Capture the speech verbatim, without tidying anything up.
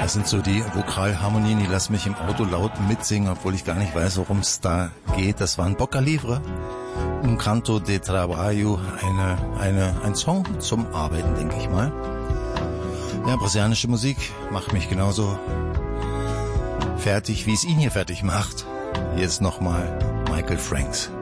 Das sind so die Vokalharmonien, die lassen mich im Auto laut mitsingen, obwohl ich gar nicht weiß, worum es da geht. Das war ein Boca Livre, un canto de trabalho, eine, eine, ein Song zum Arbeiten, denke ich mal. Ja, brasilianische Musik macht mich genauso fertig, wie es ihn hier fertig macht. Jetzt nochmal Michael Franks.